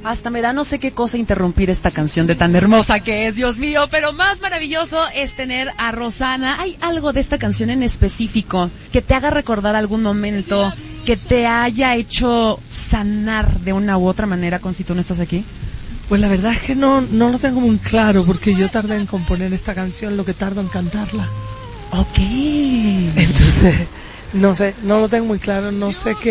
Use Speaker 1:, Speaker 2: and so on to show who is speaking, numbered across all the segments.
Speaker 1: Hasta me da no sé qué cosa interrumpir esta canción de tan hermosa que es, Dios mío, pero más maravilloso es tener a Rosana. ¿Hay algo de esta canción en específico que te haga recordar algún momento, que te haya hecho sanar de una u otra manera con Si tú no estás aquí?
Speaker 2: Pues la verdad es que no lo tengo muy claro, porque yo tardé en componer esta canción lo que tardo en cantarla.
Speaker 1: Ok.
Speaker 2: Entonces, no sé, no lo tengo muy claro, no sé a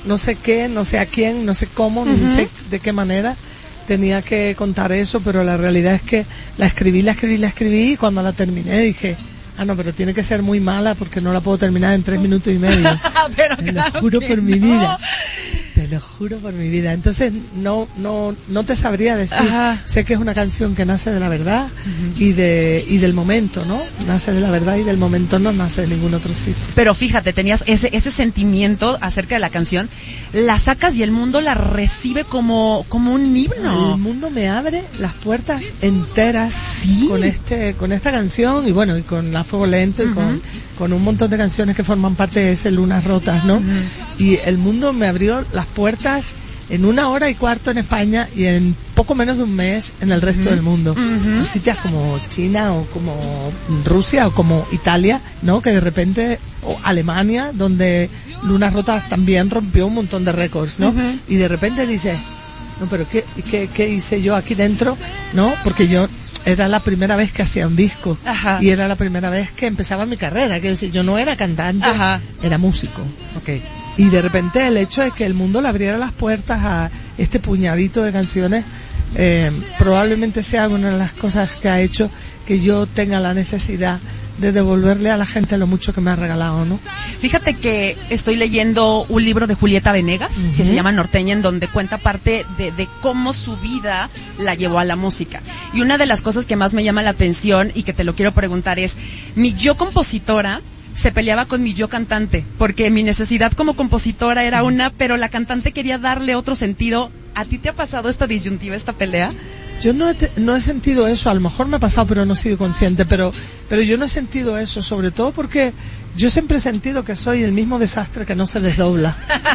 Speaker 2: quién, no sé cómo, no sé de qué manera tenía que contar eso, pero la realidad es que la escribí y cuando la terminé dije, no, pero tiene que ser muy mala porque no la puedo terminar en 3 minutos y medio.
Speaker 1: Pero
Speaker 2: te lo juro por mi vida. Te lo juro por mi vida. Entonces no te sabría decir. Ajá. Sé que es una canción que nace de la verdad y del momento, ¿no? Nace de la verdad y del momento, no nace de ningún otro sitio.
Speaker 1: Pero fíjate, tenías ese sentimiento acerca de la canción, la sacas y el mundo la recibe como un himno.
Speaker 2: El mundo me abre las puertas enteras, ¿sí? con esta canción y bueno, y con La Fuego Lento y con un montón de canciones que forman parte de ese Lunas Rotas, ¿no? Y el mundo me abrió las puertas en 1 hora y cuarto en España y en poco menos de un mes en el resto del mundo. Sitios como China o como Rusia o como Italia, ¿no? Que de repente, o Alemania, donde Lunas Rotas también rompió un montón de récords, ¿no? Y de repente dices, no, pero ¿qué hice yo aquí dentro? ¿No? Porque yo era la primera vez que hacía un disco. Ajá. Y era la primera vez que empezaba mi carrera. Quiero decir, yo no era cantante, ajá, era músico.
Speaker 1: Okay.
Speaker 2: Y de repente el hecho de que el mundo le abriera las puertas a este puñadito de canciones probablemente sea una de las cosas que ha hecho que yo tenga la necesidad de devolverle a la gente lo mucho que me ha regalado, ¿no?
Speaker 1: Fíjate que estoy leyendo un libro de Julieta Venegas, que se llama Norteña, en donde cuenta parte de cómo su vida la llevó a la música. Y una de las cosas que más me llama la atención y que te lo quiero preguntar es, mi yo compositora se peleaba con mi yo cantante, porque mi necesidad como compositora era una, pero la cantante quería darle otro sentido. ¿A ti te ha pasado esta disyuntiva, esta pelea?
Speaker 2: Yo no he sentido eso, a lo mejor me ha pasado pero no he sido consciente, pero yo no he sentido eso, sobre todo porque yo siempre he sentido que soy el mismo desastre que no se desdobla.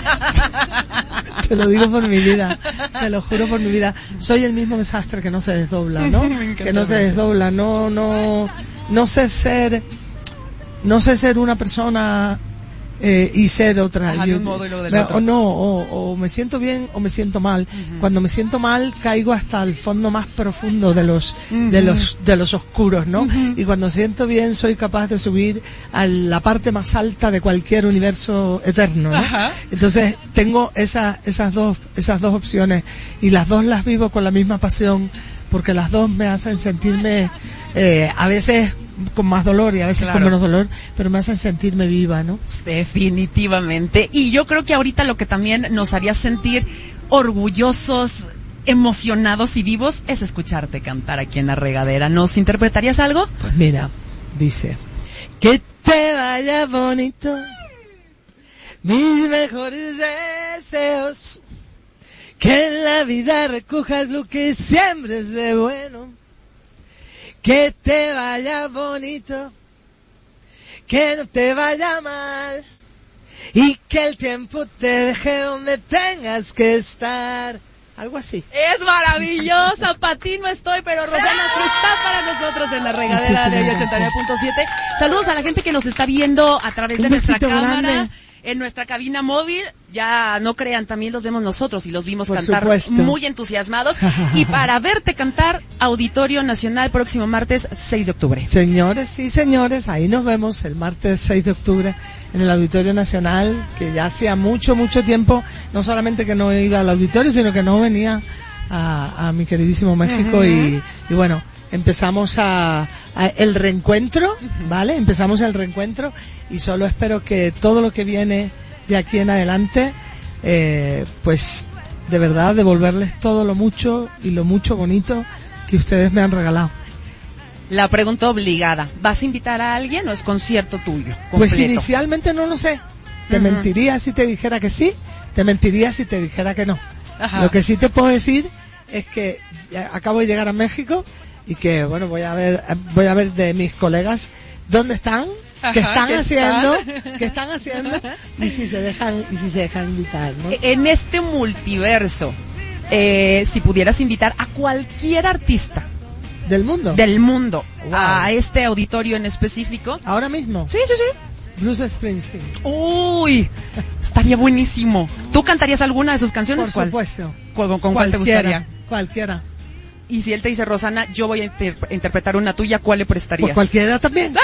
Speaker 2: Te lo digo por mi vida, te lo juro por mi vida, soy el mismo desastre que no se desdobla, ¿no? Que no se desdobla, no sé ser una persona y ser otra.
Speaker 1: Ajá, de un modo y luego del otro.
Speaker 2: O me siento bien o me siento mal. Cuando me siento mal caigo hasta el fondo más profundo de los oscuros, ¿no? Y cuando siento bien soy capaz de subir a la parte más alta de cualquier universo eterno, ¿no? Entonces tengo esas dos opciones y las dos las vivo con la misma pasión, porque las dos me hacen sentirme a veces con más dolor y a veces con menos dolor, pero me hacen sentirme viva, ¿no?
Speaker 1: Definitivamente. Y yo creo que ahorita lo que también nos haría sentir orgullosos, emocionados y vivos es escucharte cantar aquí en La Regadera. ¿Nos interpretarías algo?
Speaker 2: Pues mira, dice: que te vaya bonito, mis mejores deseos, que en la vida recojas lo que siembres de bueno. Que te vaya bonito, que no te vaya mal, y que el tiempo te deje donde tengas que estar. Algo así.
Speaker 1: Es maravillosa, para ti no estoy, pero Rosana está para nosotros en La Regadera de 89.7. Saludos a la gente que nos está viendo a través de nuestra cámara. Grande. En nuestra cabina móvil, ya no crean, también los vemos nosotros y los vimos por cantar supuesto. Muy entusiasmados. Y para verte cantar, Auditorio Nacional, próximo martes 6 de octubre.
Speaker 2: Señores y señores, ahí nos vemos el martes 6 de octubre en el Auditorio Nacional, que ya hacía mucho tiempo, no solamente que no iba al auditorio, sino que no venía a mi queridísimo México y bueno, empezamos el reencuentro, ¿vale? Empezamos el reencuentro y solo espero que todo lo que viene de aquí en adelante, pues de verdad devolverles todo lo mucho y lo mucho bonito que ustedes me han regalado.
Speaker 1: La pregunta obligada, ¿vas a invitar a alguien o es concierto tuyo completo?
Speaker 2: Pues inicialmente no lo sé. Te mentiría si te dijera que sí, te mentiría si te dijera que no. Ajá. Lo que sí te puedo decir es que acabo de llegar a México y que bueno, voy a ver de mis colegas dónde están, qué están haciendo y si se dejan invitar, ¿no?
Speaker 1: En este multiverso si pudieras invitar a cualquier artista
Speaker 2: ¿Del mundo?
Speaker 1: Wow. A este auditorio en específico.
Speaker 2: ¿Ahora mismo?
Speaker 1: Sí.
Speaker 2: Bruce Springsteen.
Speaker 1: Uy, estaría buenísimo. ¿Tú cantarías alguna de sus canciones?
Speaker 2: Por supuesto.
Speaker 1: ¿Con cuál te gustaría?
Speaker 2: Cualquiera.
Speaker 1: Y si él te dice, Rosana, yo voy a interpretar una tuya, ¿cuál le prestarías?
Speaker 2: Pues cualquiera también.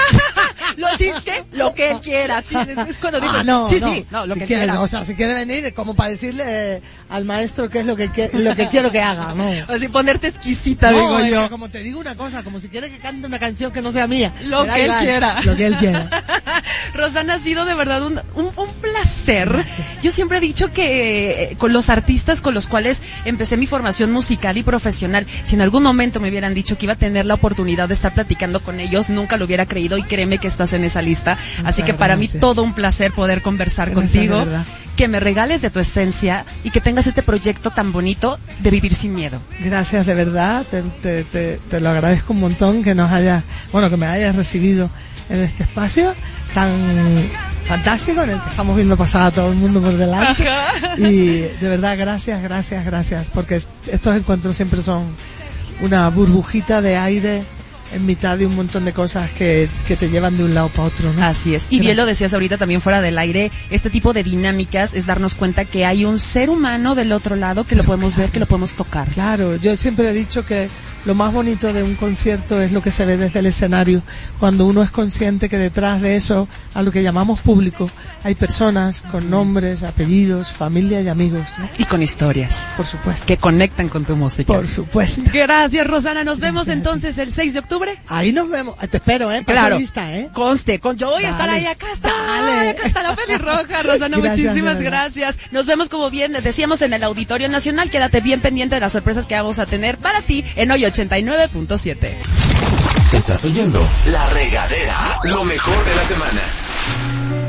Speaker 1: Lo que él quiera. Sí, es cuando dice, lo que él quiera.
Speaker 2: O sea, si quiere venir, como para decirle al maestro qué es lo que quiero que haga, ¿no?
Speaker 1: Así ponerte exquisita, digo yo.
Speaker 2: Como te digo una cosa, como si quiere que cante una canción que no sea mía.
Speaker 1: Lo que él quiera. Rosana, ha sido de verdad un placer. Gracias. Yo siempre he dicho que con los artistas con los cuales empecé mi formación musical y profesional, si en algún momento me hubieran dicho que iba a tener la oportunidad de estar platicando con ellos, nunca lo hubiera creído, y créeme que estás en esa lista. Así que para mí todo un placer poder conversar contigo, que me regales de tu esencia y que tengas este proyecto tan bonito de vivir sin miedo.
Speaker 2: Gracias, de verdad, te lo agradezco un montón que me hayas recibido en este espacio tan fantástico en el que estamos viendo pasar a todo el mundo por delante. Ajá. Y de verdad, gracias, porque estos encuentros siempre son una burbujita de aire en mitad de un montón de cosas que te llevan de un lado para otro, ¿no?
Speaker 1: Así es. Y bien lo decías ahorita también fuera del aire, este tipo de dinámicas es darnos cuenta que hay un ser humano del otro lado que lo podemos ver, que lo podemos tocar.
Speaker 2: Claro, yo siempre he dicho que lo más bonito de un concierto es lo que se ve desde el escenario, cuando uno es consciente que detrás de eso, a lo que llamamos público, hay personas con nombres, apellidos, familia y amigos, ¿no?
Speaker 1: Y con historias.
Speaker 2: Por supuesto.
Speaker 1: Que conectan con tu música.
Speaker 2: Por supuesto.
Speaker 1: Gracias, Rosana. Nos vemos entonces el 6 de octubre.
Speaker 2: Ahí nos vemos. Te espero,
Speaker 1: Claro.
Speaker 2: Lista,
Speaker 1: Conste, yo voy a estar ahí. Acá está la pelirroja. Rosana, muchísimas gracias. Nos vemos, como bien decíamos, en el Auditorio Nacional. Quédate bien pendiente de las sorpresas que vamos a tener para ti en Hoy 89.7.
Speaker 3: Estás oyendo La Regadera, lo mejor de la semana.